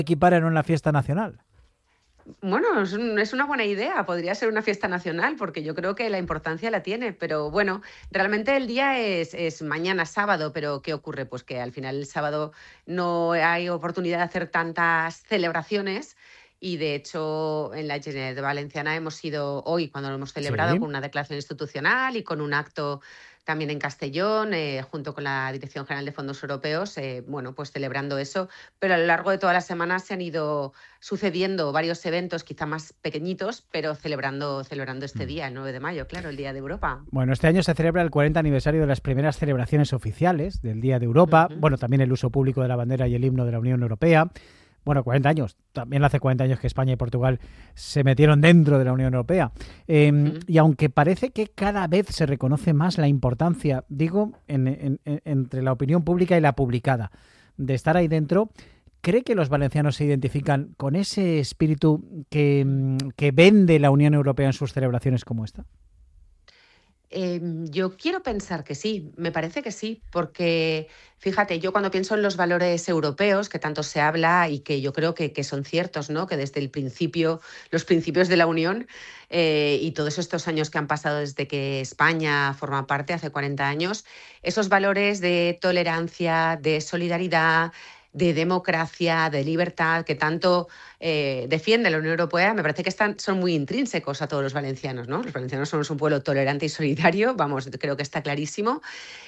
equipar en una fiesta nacional. Bueno, es una buena idea, podría ser una fiesta nacional porque yo creo que la importancia la tiene, pero bueno, realmente el día es mañana sábado, pero ¿qué ocurre? Pues que al final el sábado no hay oportunidad de hacer tantas celebraciones y de hecho en la Generalitat Valenciana hemos ido hoy cuando lo hemos celebrado Sí. con una declaración institucional y con un acto también en Castellón, junto con la Dirección General de Fondos Europeos, bueno, pues celebrando eso, pero a lo largo de toda la semana se han ido sucediendo varios eventos, quizá más pequeñitos, pero celebrando este día, el 9 de mayo, claro, el Día de Europa. Bueno, este año se celebra el 40 aniversario de las primeras celebraciones oficiales del Día de Europa. Bueno, también el uso público de la bandera y el himno de la Unión Europea. Bueno, 40 años. También hace 40 años que España y Portugal se metieron dentro de la Unión Europea. Y aunque parece que cada vez se reconoce más la importancia, digo, entre la opinión pública y la publicada, de estar ahí dentro, ¿cree que los valencianos se identifican con ese espíritu que vende la Unión Europea en sus celebraciones como esta? Yo quiero pensar que sí, me parece que sí, porque fíjate, yo cuando pienso en los valores europeos, que tanto se habla y que yo creo que son ciertos, ¿no? Que desde el principio, los principios de la Unión y todos estos años que han pasado desde que España forma parte, hace 40 años, esos valores de tolerancia, de solidaridad, de democracia, de libertad, que tanto defiende la Unión Europea, me parece que son muy intrínsecos a todos los valencianos, ¿no? Los valencianos somos un pueblo tolerante y solidario, vamos, creo que está clarísimo,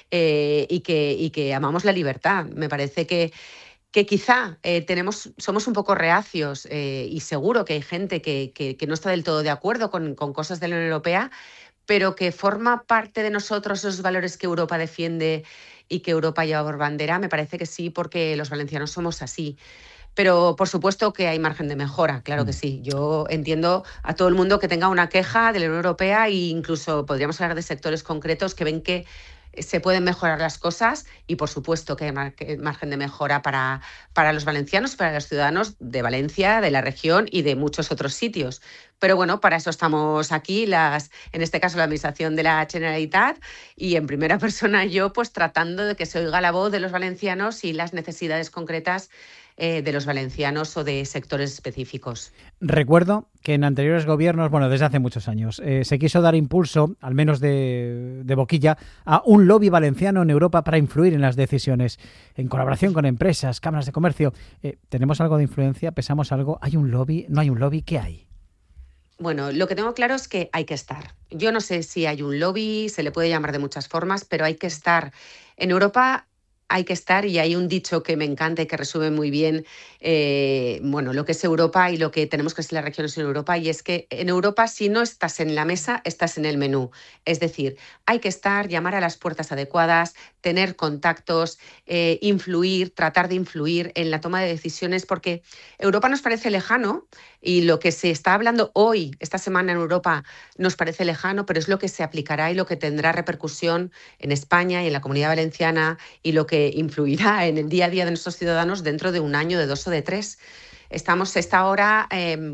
y que amamos la libertad. Me parece que quizá somos un poco reacios y seguro que hay gente que no está del todo de acuerdo con cosas de la Unión Europea, pero que forma parte de nosotros esos valores que Europa defiende y que Europa lleva por bandera, me parece que sí, porque los valencianos somos así. Pero por supuesto que hay margen de mejora, claro que sí. Yo entiendo a todo el mundo que tenga una queja de la Unión Europea e incluso podríamos hablar de sectores concretos que ven que se pueden mejorar las cosas y por supuesto que hay margen de mejora para los valencianos, para los ciudadanos de Valencia, de la región y de muchos otros sitios. Pero bueno, para eso estamos aquí, en este caso la Administración de la Generalitat y en primera persona yo pues tratando de que se oiga la voz de los valencianos y las necesidades concretas de los valencianos o de sectores específicos. Recuerdo que en anteriores gobiernos, bueno, desde hace muchos años, se quiso dar impulso, al menos de boquilla, a un lobby valenciano en Europa para influir en las decisiones, en colaboración con empresas, cámaras de comercio. ¿Tenemos algo de influencia? ¿Pesamos algo? ¿Hay un lobby? ¿No hay un lobby? ¿Qué hay? Bueno, lo que tengo claro es que hay que estar. Yo no sé si hay un lobby, se le puede llamar de muchas formas, pero hay que estar. En Europa hay que estar y hay un dicho que me encanta y que resume muy bien lo que es Europa y lo que tenemos que ser las regiones en Europa, y es que en Europa si no estás en la mesa, estás en el menú. Es decir, hay que estar, llamar a las puertas adecuadas, tener contactos, influir, tratar de influir en la toma de decisiones, porque Europa nos parece lejano y lo que se está hablando hoy, esta semana en Europa, nos parece lejano, pero es lo que se aplicará y lo que tendrá repercusión en España y en la Comunidad Valenciana y lo que influirá en el día a día de nuestros ciudadanos dentro de un año, de 2 o de 3. Estamos ahora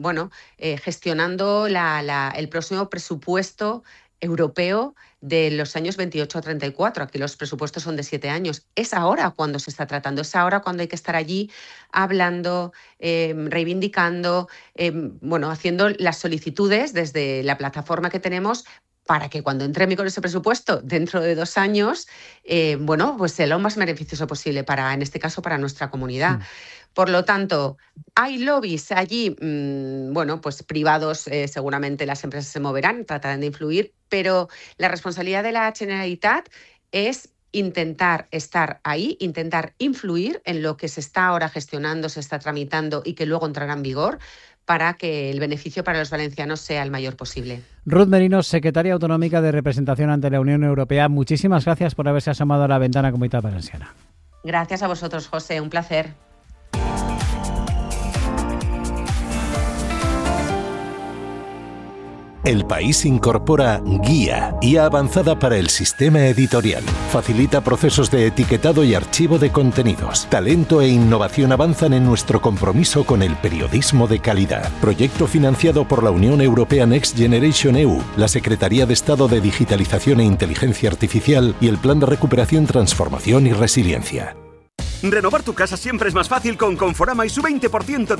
gestionando el próximo presupuesto europeo de los años 28 a 34. Aquí los presupuestos son de 7 años. Es ahora cuando se está tratando, es ahora cuando hay que estar allí hablando, reivindicando, haciendo las solicitudes desde la plataforma que tenemos para que cuando entre en vigor ese presupuesto dentro de 2 años, pues sea lo más beneficioso posible en este caso, para nuestra comunidad. Por lo tanto, hay lobbies allí, pues privados, seguramente las empresas se moverán, tratarán de influir, pero la responsabilidad de la Generalitat es intentar estar ahí, intentar influir en lo que se está ahora gestionando, se está tramitando y que luego entrará en vigor, para que el beneficio para los valencianos sea el mayor posible. Ruth Merino, secretaria autonómica de representación ante la Unión Europea, muchísimas gracias por haberse asomado a la ventana Comunitat Valenciana. Gracias a vosotros, José, un placer. El País incorpora Guía Avanzada para el Sistema Editorial. Facilita procesos de etiquetado y archivo de contenidos. Talento e innovación avanzan en nuestro compromiso con el periodismo de calidad. Proyecto financiado por la Unión Europea Next Generation EU, la Secretaría de Estado de Digitalización e Inteligencia Artificial y el Plan de Recuperación, Transformación y Resiliencia. Renovar tu casa siempre es más fácil con Conforama y su 20%